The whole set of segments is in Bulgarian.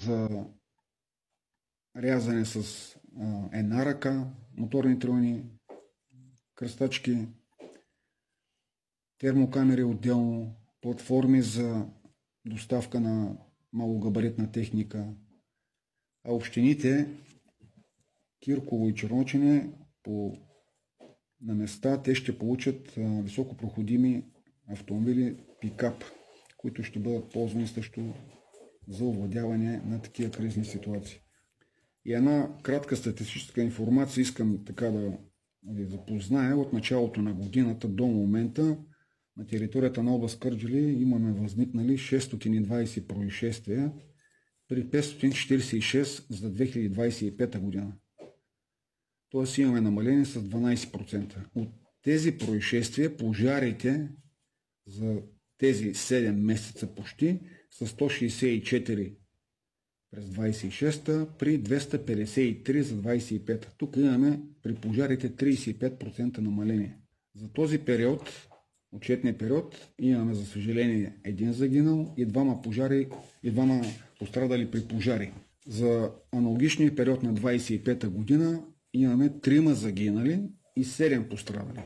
за рязане с една ръка, моторни тройни, кръстачки, термокамери отделно, платформи за доставка на малогабаритна техника. А общините Кирково и Черночене на места те ще получат високопроходими автомобили пикап, които ще бъдат ползвани също за овладяване на такива кризни ситуации. И една кратка статистическа информация искам така да ви запозная. От началото на годината до момента на територията на област Кърджали имаме възникнали 620 происшествия при 546 за 2025 година. Тоест имаме намаление с 12%. От тези происшествия пожарите за тези 7 месеца почти са 164 през 26-та при 253 за 25-та. Тук имаме при пожарите 35% намаление. За този период, отчетния период, имаме за съжаление един загинал и двама пострадали при пожари. За аналогичния период на 25-та година имаме 3 загинали и 7 пострадали.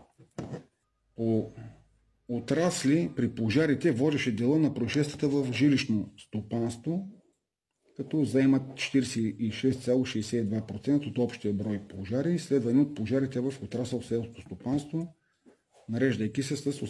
По отрасли при пожарите водеше дела на происшествията в жилищно стопанство, като заемат 46,62% от общия брой пожари, следвани от пожарите в отрасъл селско стопанство, нареждайки се с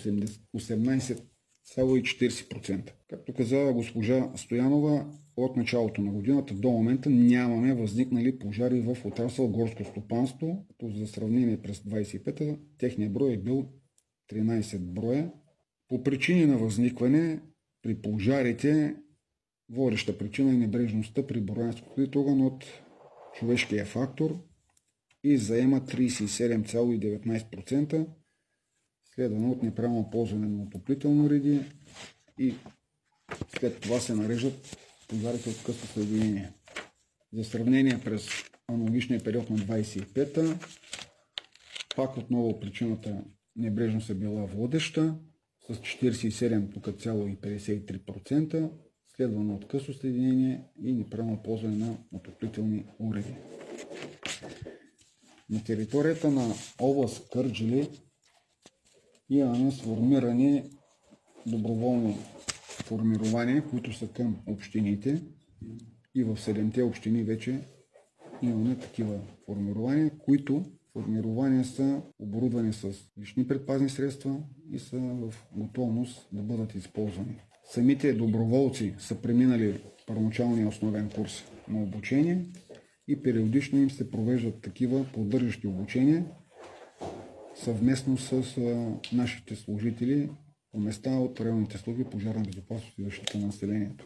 18,40%. Както каза госпожа Стоянова, от началото на годината до момента нямаме възникнали пожари в отрасъл горско стопанство, като за сравнение през 25-та техният брой е бил 13 броя. По причини на възникване при пожарите водеща причина е небрежността при броене с огън от човешкия фактор и заема 37,19%, следвано от неправилно ползване на отоплителни уреди и след това се нареждат пожарите от късно съединение. За сравнение през аналогичния период на 25-та, пак отново причината небрежност е била водеща с 47,53%, следвано от късо съединение и неправилно ползване на отоплителни уреди. На територията на област Кърджали имаме сформирани доброволни формирования, които са към общините, и в 7-те общини вече имаме такива формирования, които формирования са оборудвани с лични предпазни средства и са в готовност да бъдат използвани. Самите доброволци са преминали първоначалния основен курс на обучение и периодично им се провеждат такива поддържащи обучения съвместно с нашите служители по места от районните служби пожарна безопасност и защита на населението.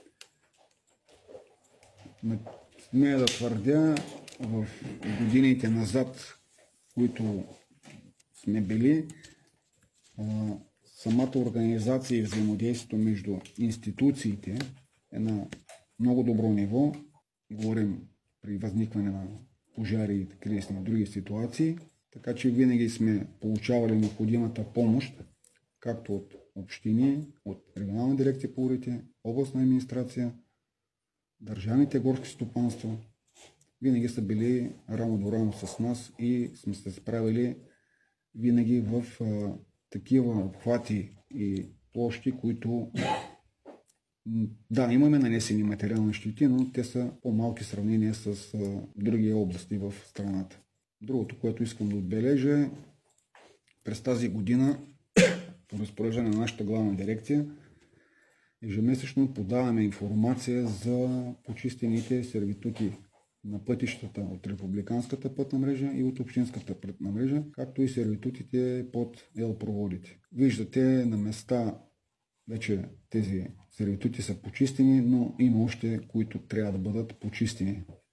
Смея да твърдя, в годините назад, които сме били, самата организация и взаимодействието между институциите е на много добро ниво. Говорим при възникване на пожари и кризисни други ситуации, така че винаги сме получавали необходимата помощ, както от общини, от регионална дирекция по горите, областна администрация, държавните горски стопанства. Винаги са били рамо до рамо с нас и сме се справили винаги в такива обхвати и площи, които да, имаме нанесени материални щети, но те са по-малки в сравнение с други области в страната. Другото, което искам да отбележа, през тази година по разпореждане на нашата главна дирекция ежемесечно подаваме информация за почистените сервитути на пътищата от републиканската пътна мрежа и от общинската пътна мрежа, както и сервитутите под елпроводите. Виждате на места вече тези сервитути са почистени, но има още, които трябва да бъдат почистени.